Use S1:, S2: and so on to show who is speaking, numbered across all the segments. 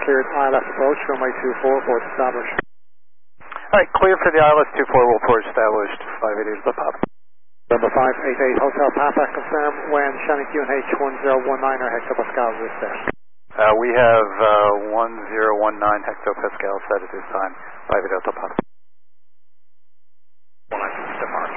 S1: cleared ILS approach, runway 24, port established.
S2: Alright, clear for the ILS 24, will port established, 588 to Papa.
S1: Number 588 Hotel Papa, confirm when Shannon QNH 1019 or hectopascals is set.
S2: We have 1019 hectopascals set at this time, 588 to Papa.
S1: 192 depart.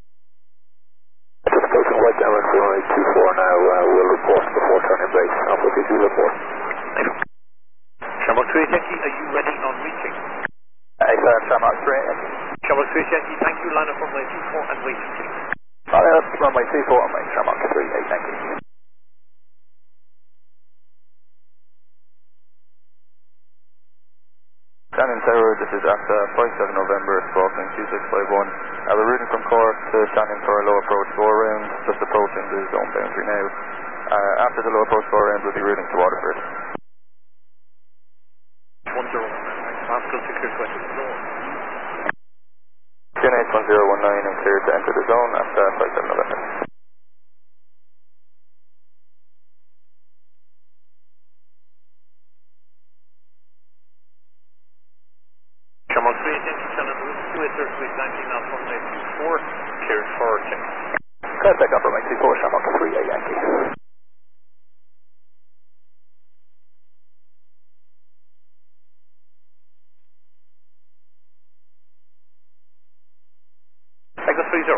S3: Just approaching right down with runway 24 now, we'll report before turning base. Alpha 2 report.
S4: Shamrock 3 Yankee, are you ready on reaching?
S3: Shamrock 3 Yankee.
S4: Shamrock 3 Yankee, thank you, line up runway 24 and waiting please.
S3: Runway 24 and wait, Shamrock 3 Yankee. Shannon Tower, this is at 57 November, Sparkling 2651. We're routing from Cork to Shannon for a low approach 4 rounds, just approaching the zone boundary now. After the low approach 4 rounds, we'll be routing to Waterford.
S4: 10, Pascal secure to enter the zone.
S3: QNH 1019 and cleared to enter the zone at 57 November.
S4: Shamrock 3 Yankee, Shannon route to enter to exactly now runway 24, cleared for check.
S3: Clear back up runway 24, Shamrock 3 Yankee.
S4: Echo 30.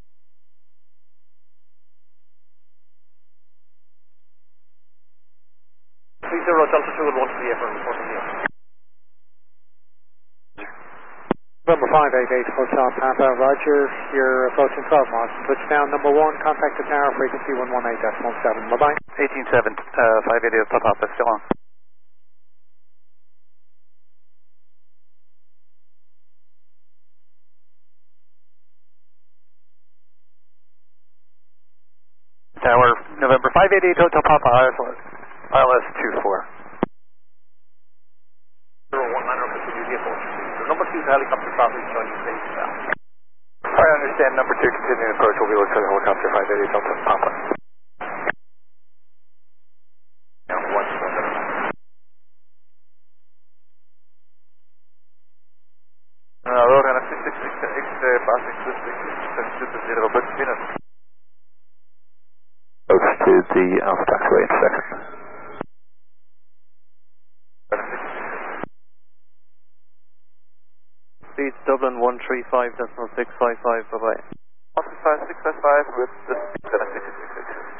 S4: 30 Delta 2 and 1 to the air reporting here.
S1: Number 588 Hotel Papa, Roger, you're approaching 12 miles. Touchdown number 1, contact the tower, frequency 118.7. Bye-bye.
S2: 187, 588 to Papa, still on. Tower, November 588 Hotel Papa, ILS 24.
S4: 019 continue the approach. Number 2 helicopter traffic joining base now.
S3: I understand number 2 continuing approach will be looked for the helicopter 588 Delta Papa. Now, watch the weather. Road and 666 passing 260 but minutes. Approach to the Alpha taxiway in second.
S5: Speed Dublin 135.655, bye-bye.
S3: 135.655 with the 7666.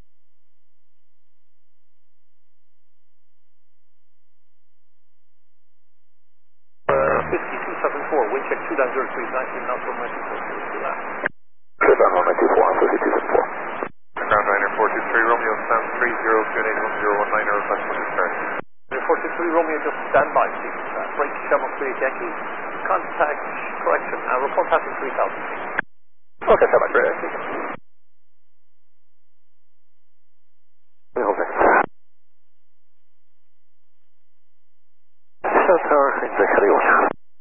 S4: 5274, wind check 2.03, 19 knots from my 24.
S3: Clear down runway 24 on 5274.
S6: Ground liner 423 Romeo, stand 30, QNH 1019, request for discharge.
S4: 423 Romeo, just stand by, please. Break Shamrock 3 Yankee. Contact correction, report passing 3000.
S3: Okay, Shamrock 3 Yankee. Tower in the Helios.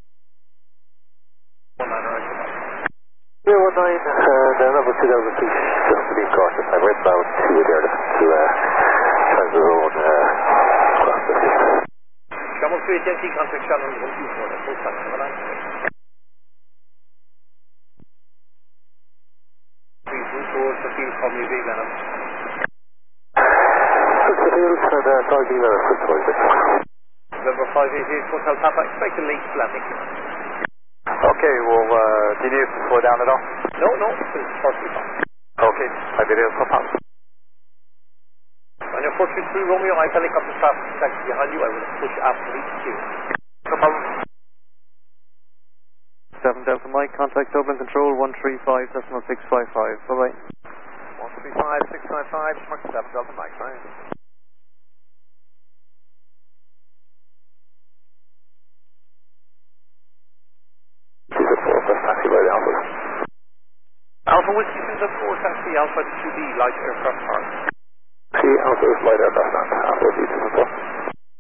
S3: 019, the number 2002, just to be cautious, I'm right about 2 there to try the road across the sea.
S4: Shamrock 3 Yankee, contact Shannon 124, full time, have a nice day. Please move towards the field, call me big Venom.
S3: Switch the field, and call me Venom, switch towards it.
S4: November 588 Hotel Papa, expect a late landing.
S2: Okay, well, do you need us to slow down at all?
S4: No, it's perfectly fine.
S2: Okay, 588 to Papa.
S4: On your 423 Romeo, I have helicopter traffic taxi behind you. I will push after each queue.
S2: No problem.
S5: 7 Delta Mike, contact Dublin Control 135.655, bye-bye.
S4: 135.655, Mark 7 Delta Mike, right?
S3: Taxi by the Alpha.
S4: Alpha Whiskey 204, taxi Alpha 2B, light aircraft park.
S3: See, Alpha is light aircraft on Alpha B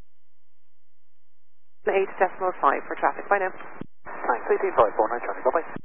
S3: 204.
S7: 8.5 for traffic, bye now.
S3: Thanks, 1854, nice traffic, bye-bye.